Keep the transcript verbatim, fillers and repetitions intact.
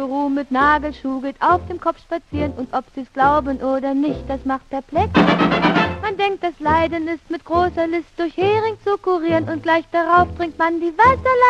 Ruhe mit Nagelschuh geht auf dem Kopf spazieren, und ob sie's glauben oder nicht, das macht perplex. Man denkt, das Leiden ist mit großer List durch Hering zu kurieren, und gleich darauf trinkt man die Wasserlein